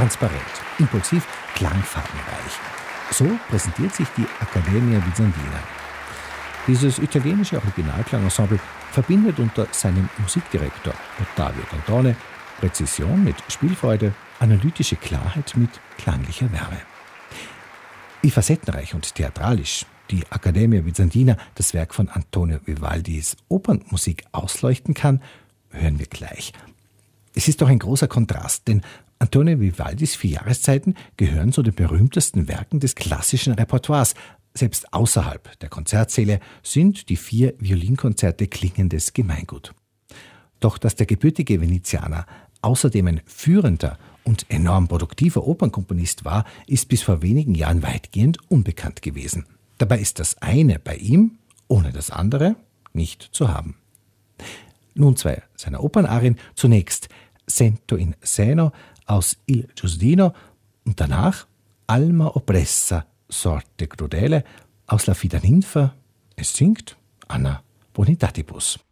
transparent, impulsiv, klangfarbenreich. So präsentiert sich die Accademia Bizantina. Dieses italienische Originalklangensemble verbindet unter seinem Musikdirektor Ottavio Dantone Präzision mit Spielfreude, analytische Klarheit mit klanglicher Wärme. Wie facettenreich und theatralisch die Accademia Bizantina das Werk von Antonio Vivaldis Opernmusik ausleuchten kann, hören wir gleich. Es ist doch ein großer Kontrast, denn Antonio Vivaldis 4 Jahreszeiten gehören zu den berühmtesten Werken des klassischen Repertoires. Selbst außerhalb der Konzertsäle sind die 4 Violinkonzerte klingendes Gemeingut. Doch dass der gebürtige Venezianer außerdem ein führender und enorm produktiver Opernkomponist war, ist bis vor wenigen Jahren weitgehend unbekannt gewesen. Dabei ist das eine bei ihm, ohne das andere, nicht zu haben. Nun 2 seiner Opernarien, zunächst Sento in Seno aus Il Giustino und danach Alma oppressa, sorte crudele aus La Fidanninfa. Es singt Anna Bonitatibus.